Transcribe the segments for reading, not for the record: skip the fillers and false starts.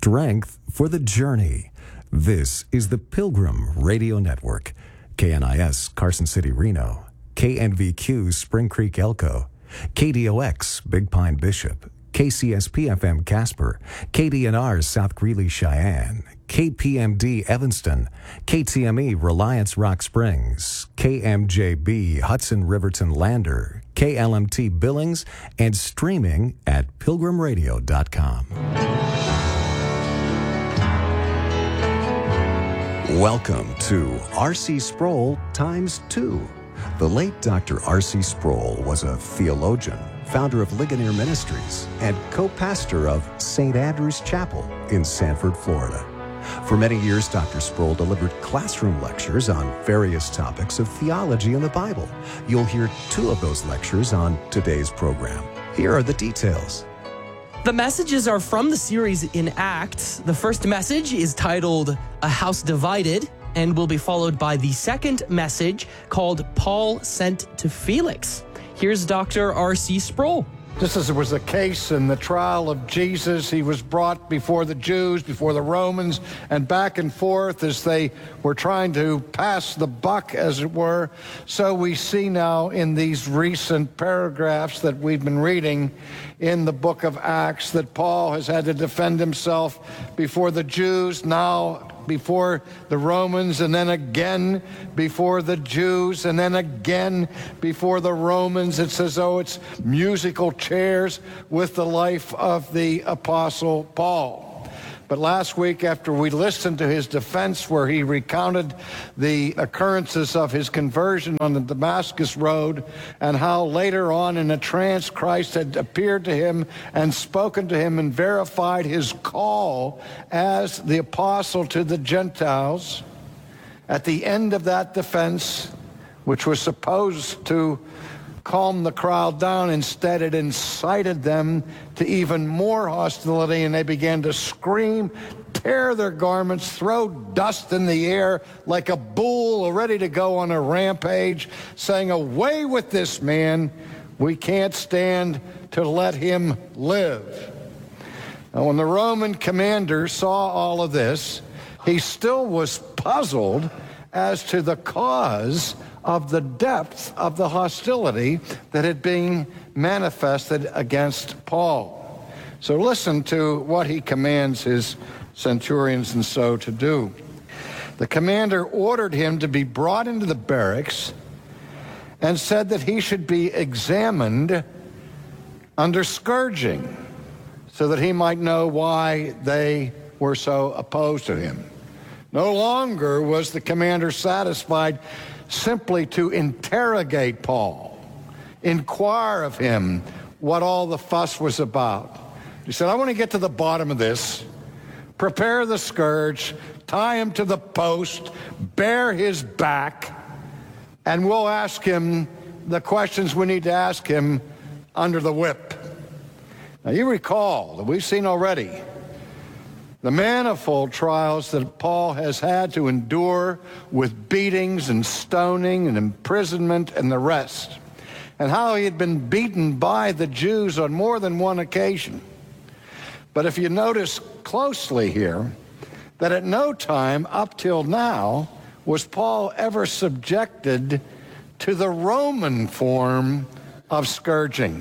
strength for the journey. This is the Pilgrim Radio Network. KNIS Carson City, Reno. KNVQ Spring Creek, Elko. KDOX Big Pine, Bishop. KCSP FM Casper. KDNR South Greeley, Cheyenne. KPMD Evanston. KTME Reliance Rock Springs. KMJB Hudson Riverton Lander. KLMT Billings, and streaming at pilgrimradio.com. Welcome to R.C. Sproul Times 2. The late Dr. R.C. Sproul was a theologian, founder of Ligonier Ministries, and co-pastor of St. Andrew's Chapel in Sanford, Florida. For many years, Dr. Sproul delivered classroom lectures on various topics of theology and the Bible. You'll hear 2 of those lectures on today's program. Here are the details. The messages are from the series in Acts. The first message is titled A House Divided and will be followed by the second message called Paul Sent to Felix. Here's Dr. R.C. Sproul. Just as it was the case in the trial of Jesus, he was brought before the Jews, before the Romans, and back and forth as they were trying to pass the buck, as it were. So we see now in these recent paragraphs that we've been reading in the book of Acts that Paul has had to defend himself before the Jews, now before the Romans, and then again before the Jews, and then again before the Romans. It's as though it's musical chairs with the life of the Apostle Paul. But last week, after we listened to his defense, where he recounted the occurrences of his conversion on the Damascus Road, and how later on in a trance Christ had appeared to him and spoken to him and verified his call as the apostle to the Gentiles, at the end of that defense, which was supposed to calm the crowd down, instead it incited them to even more hostility, and they began to scream, tear their garments, throw dust in the air like a bull ready to go on a rampage, saying, "Away with this man, we can't stand to let him live." Now, when the Roman commander saw all of this, he still was puzzled as to the cause of the depth of the hostility that had been manifested against Paul. So listen to what he commands his centurions and so to do. The commander ordered him to be brought into the barracks and said that he should be examined under scourging so that he might know why they were so opposed to him. No longer was the commander satisfied simply to interrogate Paul, inquire of him what all the fuss was about. He said, "I want to get to the bottom of this. Prepare the scourge, tie him to the post, bear his back, and we'll ask him the questions we need to ask him under the whip." Now, you recall that we've seen already the manifold trials that Paul has had to endure with beatings and stoning and imprisonment and the rest, and how he had been beaten by the Jews on more than one occasion. But if you notice closely here, that at no time up till now was Paul ever subjected to the Roman form of scourging.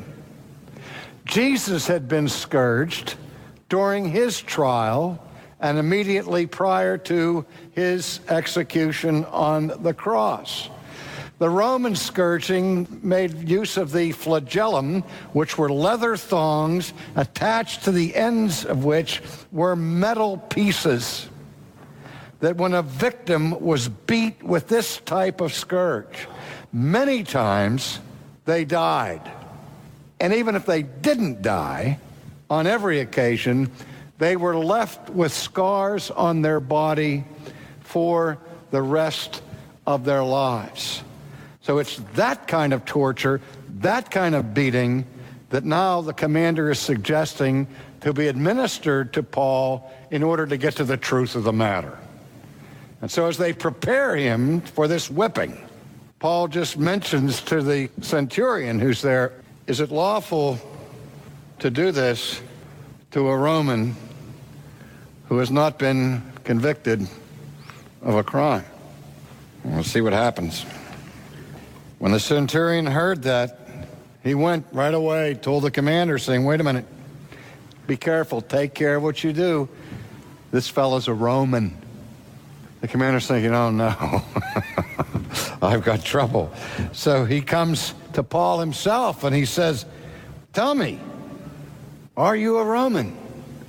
Jesus had been scourged during his trial and immediately prior to his execution on the cross. The Roman scourging made use of the flagellum, which were leather thongs attached to the ends of which were metal pieces, that when a victim was beat with this type of scourge, many times they died. And even if they didn't die, on every occasion, they were left with scars on their body for the rest of their lives. So it's that kind of torture, that kind of beating, that now the commander is suggesting to be administered to Paul in order to get to the truth of the matter. And so as they prepare him for this whipping, Paul just mentions to the centurion who's there, "Is it lawful to do this to a Roman who has not been convicted of a crime. We'll see what happens. When the centurion heard that, he went right away, told the commander, saying, wait a minute, be careful, take care of what you do. This fellow's a Roman. The commander's thinking, oh no, I've got trouble. So he comes to Paul himself and he says, tell me, are you a Roman?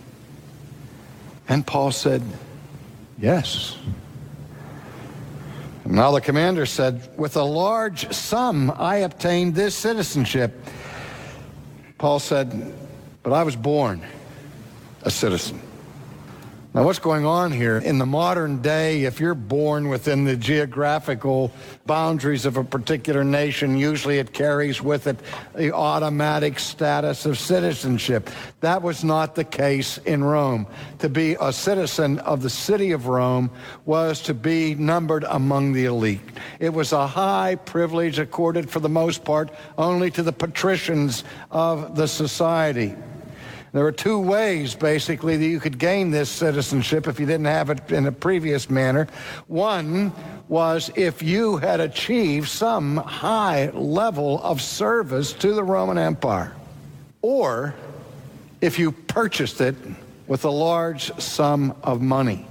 And Paul said, yes. Now the commander said, with a large sum I obtained this citizenship. Paul said, but I was born a citizen. Now what's going on here? In the modern day, if you're born within the geographical boundaries of a particular nation, usually it carries with it the automatic status of citizenship. That was not the case in Rome. To be a citizen of the city of Rome was to be numbered among the elite. It was a high privilege accorded for the most part only to the patricians of the society. There are two ways, basically, that you could gain this citizenship if you didn't have it in a previous manner. One was if you had achieved some high level of service to the Roman Empire, or if you purchased it with a large sum of money.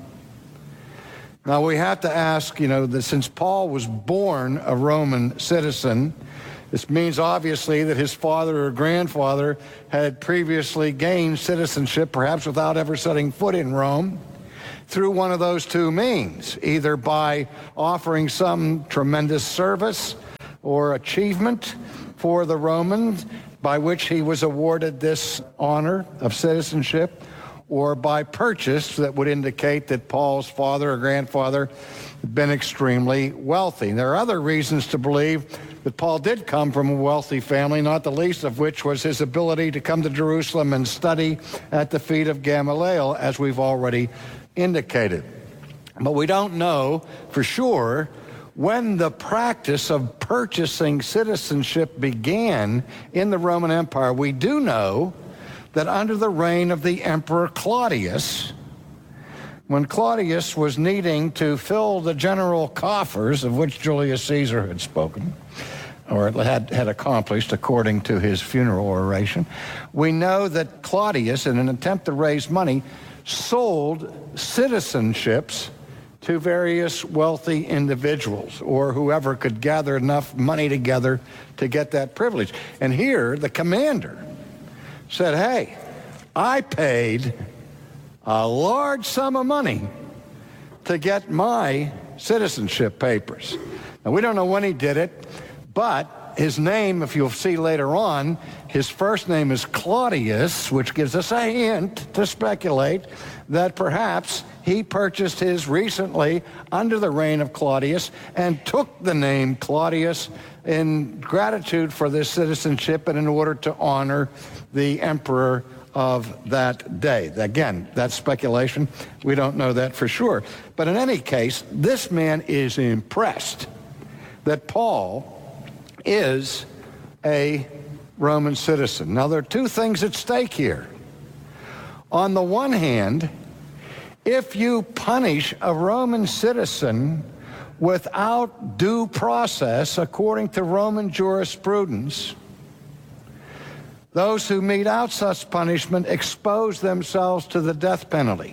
Now, we have to ask, that since Paul was born a Roman citizen, this means obviously that his father or grandfather had previously gained citizenship, perhaps without ever setting foot in Rome, through one of those two means, either by offering some tremendous service or achievement for the Romans, by which he was awarded this honor of citizenship, or by purchase that would indicate that Paul's father or grandfather had been extremely wealthy. There are other reasons to believe that Paul did come from a wealthy family, not the least of which was his ability to come to Jerusalem and study at the feet of Gamaliel, as we've already indicated. But we don't know for sure when the practice of purchasing citizenship began in the Roman Empire. We do know that under the reign of the Emperor Claudius, when Claudius was needing to fill the general coffers of which Julius Caesar had spoken, or had accomplished according to his funeral oration, we know that Claudius, in an attempt to raise money, sold citizenships to various wealthy individuals or whoever could gather enough money together to get that privilege. And here, the commander said, hey, I paid a large sum of money to get my citizenship papers. Now, we don't know when he did it, but his name, if you'll see later on, his first name is Claudius, which gives us a hint to speculate that perhaps he purchased his recently under the reign of Claudius and took the name Claudius in gratitude for this citizenship and in order to honor the emperor of that day. Again, that's speculation. We don't know that for sure. But in any case, this man is impressed that Paul is a Roman citizen. Now, there are two things at stake here. On the one hand, if you punish a Roman citizen without due process, according to Roman jurisprudence, those who mete out such punishment expose themselves to the death penalty.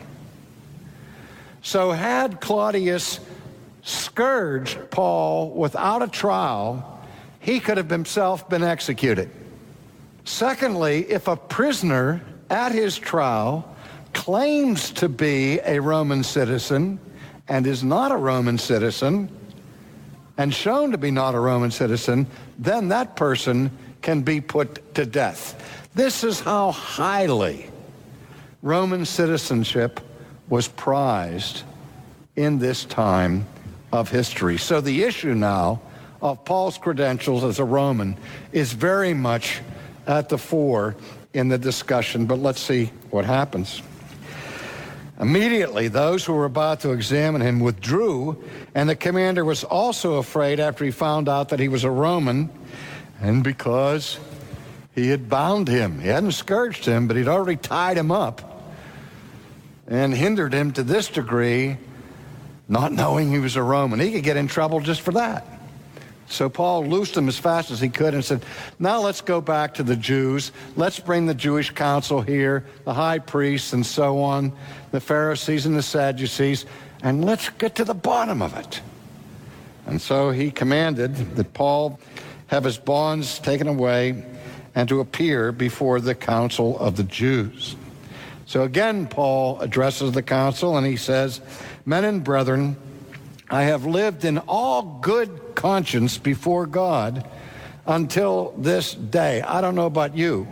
So had Claudius scourged Paul without a trial, he could have himself been executed. Secondly, if a prisoner at his trial claims to be a Roman citizen and is not a Roman citizen and shown to be not a Roman citizen, then that person can be put to death. This is how highly Roman citizenship was prized in this time of history. So the issue now of Paul's credentials as a Roman is very much at the fore in the discussion, but let's see what happens. Immediately, those who were about to examine him withdrew, and the commander was also afraid after he found out that he was a Roman, and because he had bound him. He hadn't scourged him, but he'd already tied him up. and hindered him to this degree, not knowing he was a Roman. He could get in trouble just for that. So Paul loosed him as fast as he could and said, now let's go back to the Jews. Let's bring the Jewish council here, the high priests and so on, the Pharisees and the Sadducees, and let's get to the bottom of it. And so he commanded that Paul have his bonds taken away and to appear before the council of the Jews. So again, Paul addresses the council and he says, men and brethren, I have lived in all good conscience before God until this day. I don't know about you,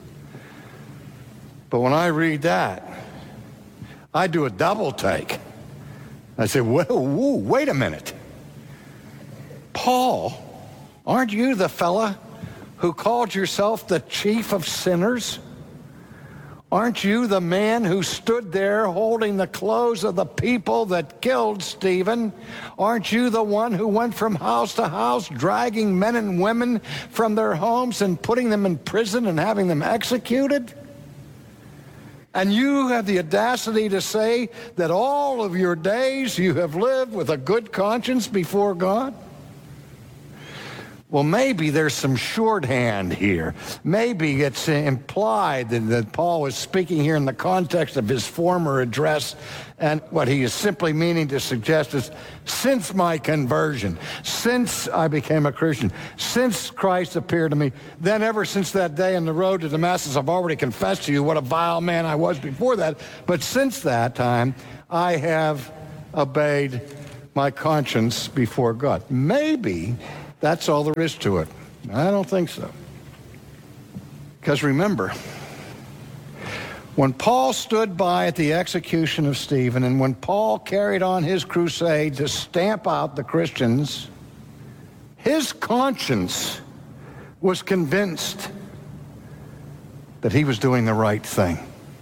but when I read that, I do a double take. I say, whoa, wait a minute. Paul, aren't you the fella who called yourself the chief of sinners? Aren't you the man who stood there holding the clothes of the people that killed Stephen? Aren't you the one who went from house to house dragging men and women from their homes and putting them in prison and having them executed? And you have the audacity to say that all of your days you have lived with a good conscience before God? Well, maybe there's some shorthand here. Maybe it's implied that Paul was speaking here in the context of his former address, and what he is simply meaning to suggest is, since my conversion, since I became a Christian, since Christ appeared to me, then ever since that day on the road to Damascus, I've already confessed to you what a vile man I was before that, but since that time, I have obeyed my conscience before God. Maybe that's all there is to it. I don't think so. Because remember, when Paul stood by at the execution of Stephen, and when Paul carried on his crusade to stamp out the Christians, his conscience was convinced that he was doing the right thing.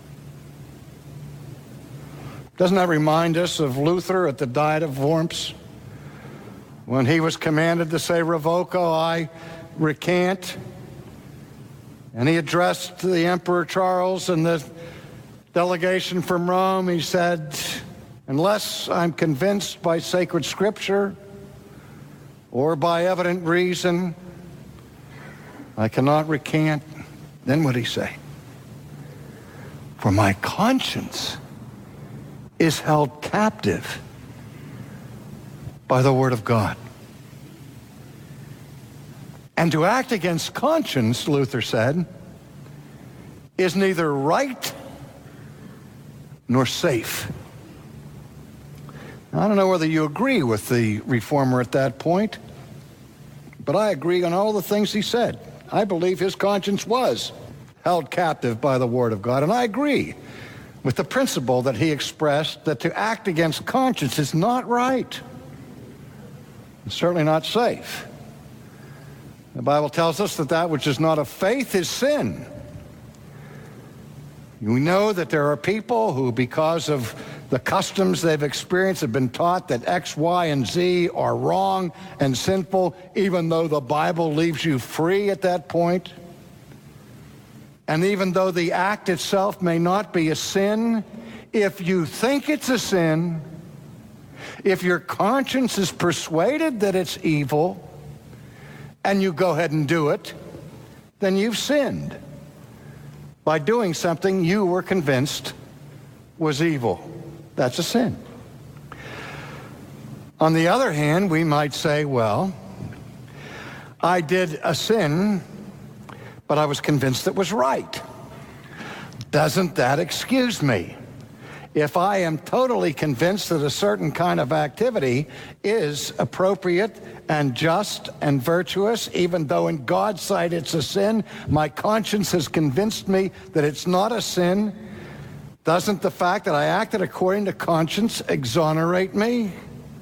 Doesn't that remind us of Luther at the Diet of Worms? When he was commanded to say, revoco, I recant. And he addressed the Emperor Charles and the delegation from Rome. He said, unless I'm convinced by sacred scripture or by evident reason, I cannot recant. Then what did he say? For my conscience is held captive by the word of God. And to act against conscience, Luther said, is neither right nor safe. Now, I don't know whether you agree with the reformer at that point, but I agree on all the things he said. I believe his conscience was held captive by the word of God, and I agree with the principle that he expressed, that to act against conscience is not right. It's certainly not safe. The Bible tells us that that which is not of faith is sin. We know that there are people who, because of the customs they've experienced, have been taught that X, Y, and Z are wrong and sinful, even though the Bible leaves you free at that point. And even though the act itself may not be a sin, if you think it's a sin, if your conscience is persuaded that it's evil, and you go ahead and do it, then you've sinned by doing something you were convinced was evil. That's a sin. On the other hand, we might say, well, I did a sin, but I was convinced it was right. Doesn't that excuse me? If I am totally convinced that a certain kind of activity is appropriate and just and virtuous, even though in God's sight it's a sin, my conscience has convinced me that it's not a sin, doesn't the fact that I acted according to conscience exonerate me?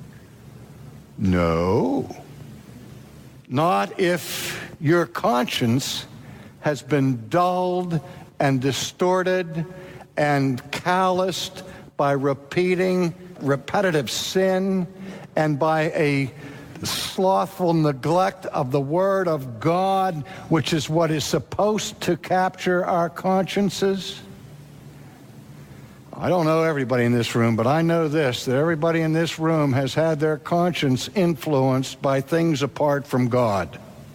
No. Not if your conscience has been dulled and distorted and calloused by repeating repetitive sin and by a slothful neglect of the Word of God, which is what is supposed to capture our consciences. I don't know everybody in this room, but I know this, that everybody in this room has had their conscience influenced by things apart from God,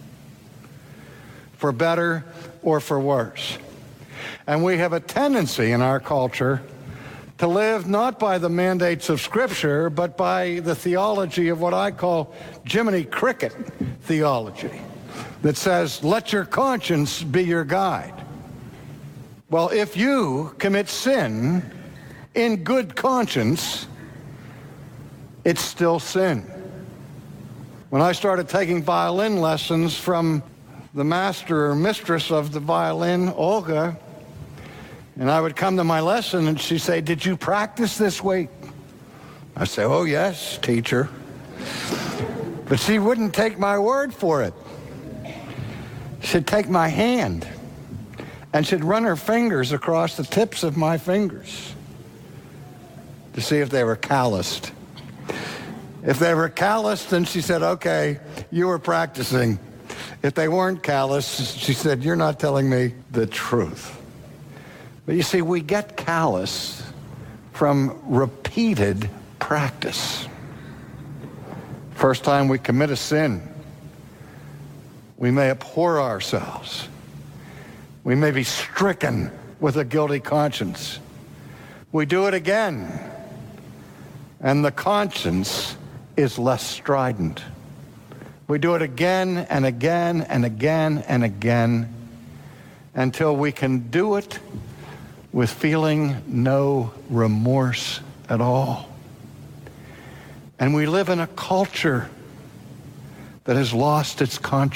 for better or for worse. And we have a tendency in our culture to live not by the mandates of Scripture, but by the theology of what I call Jiminy Cricket theology, that says, let your conscience be your guide. Well, if you commit sin in good conscience, it's still sin. When I started taking violin lessons from the master or mistress of the violin, Olga, and I would come to my lesson and she'd say, did you practice this week? I'd say, oh yes, teacher. But she wouldn't take my word for it. She'd take my hand and she'd run her fingers across the tips of my fingers to see if they were calloused. If they were calloused, then she said, okay, you were practicing. If they weren't calloused, she said, you're not telling me the truth. But you see, we get callous from repeated practice. First time we commit a sin, we may abhor ourselves. We may be stricken with a guilty conscience. We do it again, and the conscience is less strident. We do it again and again and again and again until we can do it with feeling no remorse at all. And we live in a culture that has lost its conscience.